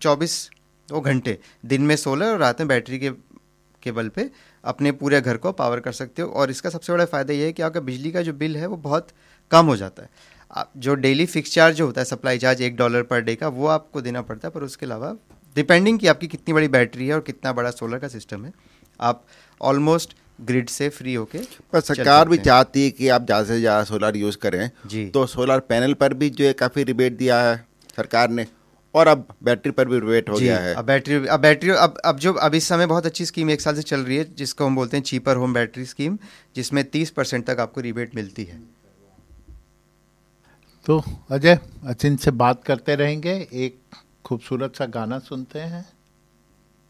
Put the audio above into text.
घंटे दिन में सोलर और रात में बैटरी के बल पे अपने पूरे घर को पावर कर सकते हो। और इसका सबसे बड़ा फ़ायदा ये है कि आपका बिजली का जो बिल है वो बहुत कम हो जाता है। जो डेली फिक्स चार्ज जो होता है, सप्लाई चार्ज $1 पर डे का, वो आपको देना पड़ता है। पर उसके अलावा डिपेंडिंग कि आपकी कितनी बड़ी बैटरी है और कितना बड़ा सोलर का सिस्टम है, आप ऑलमोस्ट ग्रिड से फ्री होके पर सरकार भी चाहती है कि आप ज़्यादा से ज़्यादा सोलर यूज़ करें जी। तो सोलर पैनल पर भी जो है काफ़ी रिबेट दिया है सरकार ने, और अब बैटरी पर भी रिबेट हो गया है। अब इस समय बहुत अच्छी स्कीम 1 साल से चल रही है, जिसको हम बोलते हैं चीपर होम बैटरी स्कीम, जिसमें 30% तक आपको रिबेट मिलती है। तो अजय अचिन से बात करते रहेंगे, एक खूबसूरत सा गाना सुनते हैं।